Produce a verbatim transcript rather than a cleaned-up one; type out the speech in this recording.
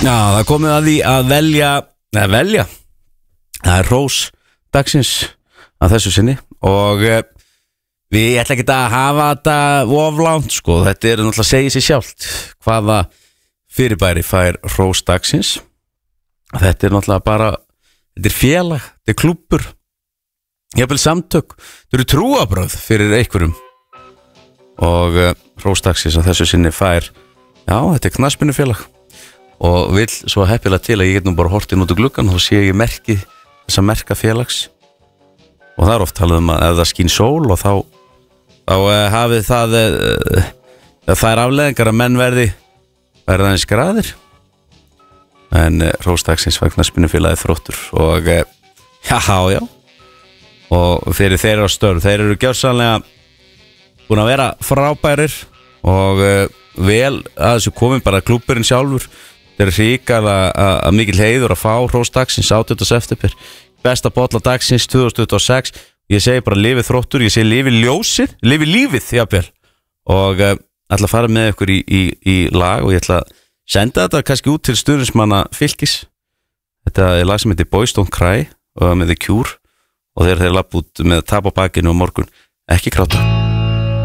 Já, það komið að því að velja eða velja það er hrós dagsins að þessu sinni og uh, við ætla ekki að hafa þetta oflánt sko, þetta er náttúrulega að segja sér sjálft hvaða fyrirbæri fær hrós dagsins. Þetta er náttúrulega bara þetta er félag, þetta er klúbbur jafnvel samtök, þetta eru trúabrögð fyrir einhverjum og uh, hrós dagsins að þessu sinni fær já, þetta er knattspyrnufélag og vil svo heppilega til að ég get nú bara hortið út úr gluggan og þá sé ég merkið þessa merka félags og það er oft talað um að ef það skín sól og þá, þá uh, hafið það uh, það er afleiðingar að menn verði verða aðeins graðir en uh, hrósdagsins vegna knattspyrnufélagið Þróttur og uh, já, já og fyrir þeir á störf, þeir eru gjörsamlega búin að vera frábærir og uh, vel að þessu komin bara klúbburinn sjálfur. Þetta er ríkala að mikil heiður að fá hrós dagsins átjánda september, besta bolla dagsins tvö þúsund tuttugu og sex. Ég segi bara lifið Þróttur, ég segi lifið ljósið, lifið lífið jafnvel og uh, ætla að fara með ykkur í, í, í lag og ég ætla að senda þetta kannski út til stuðningsmanna Fylkis. Þetta er lag sem heitir Boys Don't Cry og með The Cure og þeir þeir lapp út með tap á bakinu og morgun ekki gráta.